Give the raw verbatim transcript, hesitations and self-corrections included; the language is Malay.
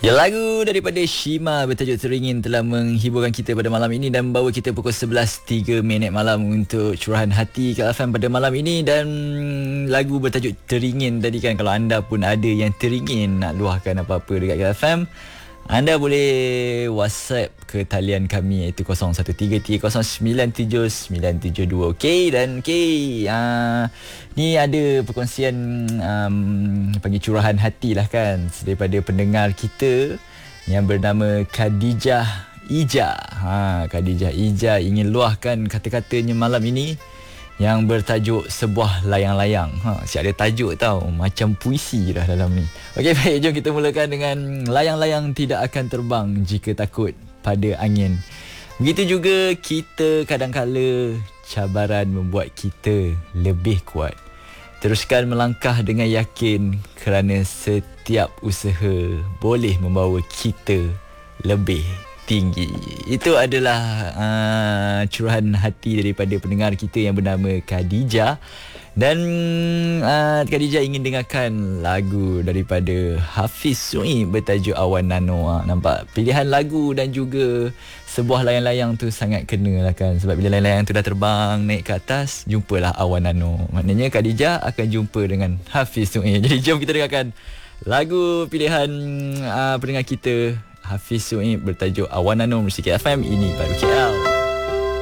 Ya, lagu daripada Shima bertajuk Teringin telah menghiburkan kita pada malam ini dan membawa kita pukul sebelas tiga minit malam untuk curahan hati Kak F M pada malam ini. Dan lagu bertajuk Teringin tadi kan, kalau anda pun ada yang teringin nak luahkan apa-apa dekat Kak F M, anda boleh WhatsApp ke talian kami iaitu kosong satu tiga tiga kosong sembilan tujuh sembilan tujuh dua. Okey, dan okey, uh, ni ada perkongsian um, panggil curahan hati lah kan daripada pendengar kita yang bernama Khadijah Ija. Ha, Khadijah Ija ingin luahkan kata-katanya malam ini yang bertajuk Sebuah Layang-Layang. Ha, siap ada tajuk tau, macam puisi dah dalam ni. Okey, baik, jom kita mulakan dengan layang-layang tidak akan terbang jika takut pada angin. Begitu juga kita kadang-kala cabaran membuat kita lebih kuat. Teruskan melangkah dengan yakin kerana setiap usaha boleh membawa kita lebih tinggi. Itu adalah uh, curahan hati daripada pendengar kita yang bernama Khadijah. Dan uh, Khadijah ingin dengarkan lagu daripada Hafiz Suhaib bertajuk Awan Nano. Ha, nampak pilihan lagu dan juga Sebuah Layang-Layang tu sangat kena lah kan. Sebab bila layang-layang tu dah terbang naik ke atas, jumpalah Awan Nano. Maknanya Khadijah akan jumpa dengan Hafiz Suhaib. Jadi jom kita dengarkan lagu pilihan uh, pendengar kita Hafiz Suhaib bertajuk Awan Nano bersama K F M. Ini baru K L.